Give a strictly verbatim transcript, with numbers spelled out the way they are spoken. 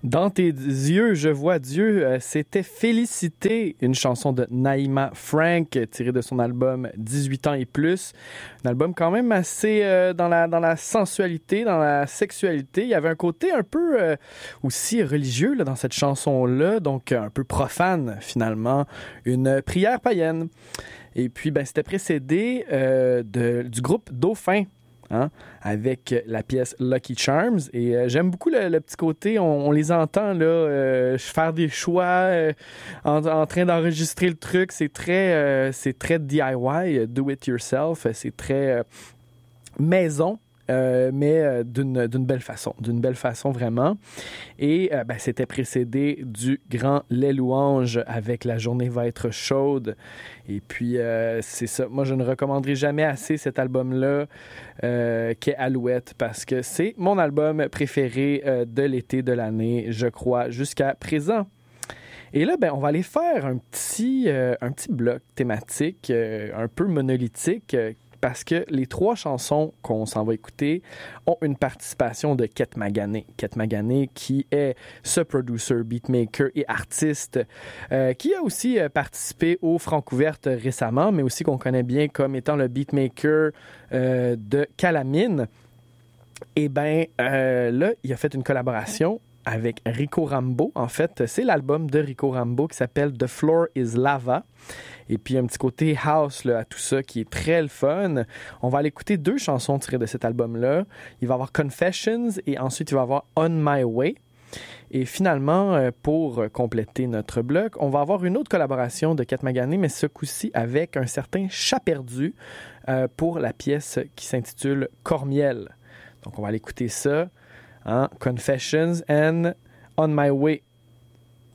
Dans tes yeux, je vois Dieu, euh, c'était Félicité, une chanson de Naïma Frank tirée de son album dix-huit ans et plus. Un album quand même assez euh, dans, la, dans la sensualité, dans la sexualité. Il y avait un côté un peu euh, aussi religieux là, dans cette chanson-là, donc un peu profane finalement, une prière païenne. Et puis, ben, c'était précédé euh, de, du groupe Dauphin. Hein, avec la pièce Lucky Charms. Et euh, j'aime beaucoup le, le petit côté, on, on les entend là, euh, faire des choix euh, en, en train d'enregistrer le truc. C'est très, euh, c'est très D I Y, do it yourself. C'est très euh, maison. Euh, mais euh, d'une, d'une belle façon, d'une belle façon vraiment. Et euh, ben, c'était précédé du grand Les Louanges avec La journée va être chaude. Et puis, euh, c'est ça. Moi, je ne recommanderai jamais assez cet album-là euh, qu'est Alouette parce que c'est mon album préféré euh, de l'été, de l'année, je crois, jusqu'à présent. Et là, ben, on va aller faire un petit, euh, un petit bloc thématique, euh, un peu monolithique, euh, parce que les trois chansons qu'on s'en va écouter ont une participation de Kate Magané. Kate Magané qui est ce producer, beatmaker et artiste euh, qui a aussi euh, participé au Francouverte récemment, mais aussi qu'on connaît bien comme étant le beatmaker euh, de Calamine. Et bien, euh, là, il a fait une collaboration avec Rico Rambo. En fait, c'est l'album de Rico Rambo qui s'appelle The Floor is Lava. Et puis, un petit côté house là, à tout ça qui est très le fun. On va aller écouter deux chansons tirées de cet album-là. Il va y avoir Confessions et ensuite, il va y avoir On My Way. Et finalement, pour compléter notre bloc, on va avoir une autre collaboration de Kate Magané, mais ce coup-ci avec un certain Chat perdu euh, pour la pièce qui s'intitule Cormiel. Donc, on va aller écouter ça. Hein? Confessions and On My Way.